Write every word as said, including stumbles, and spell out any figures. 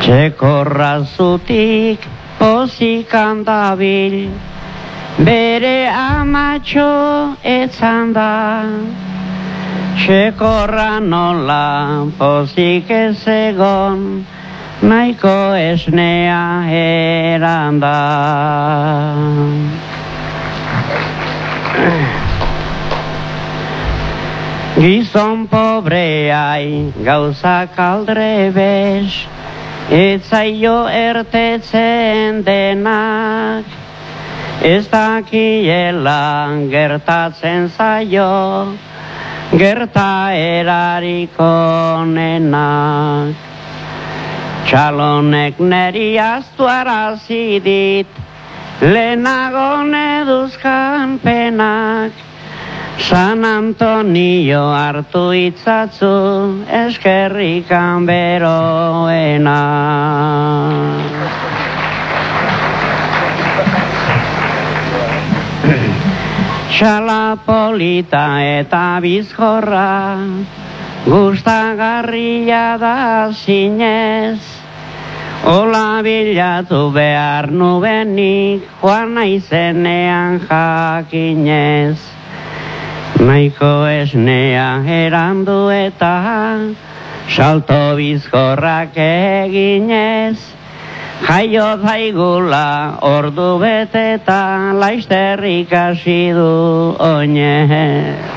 Txekorra zutik pozikan dabil, bere amatxo etzan da. Txekorra nola pozik ez egon, nahiko esnea eran da. Gizon pobreai gauzak aldrebes, etzaio ertetzen denak, ez dakiela gertatzen zaio, gerta erarik onenak. Txalonek neri astuarazi dit, lehenago neduzkan penak, San Antonio hartu itzatzu eskerrikan beroena. Txalapolita eta bizkorra, gustagarria da zinez, ola bilatu behar nubenik, joan naizenean jakinez. Nahiko esnea erandu eta salto bizkorrak eginez, jaio zaigula ordu beteta, laizterrik hasi du oinez.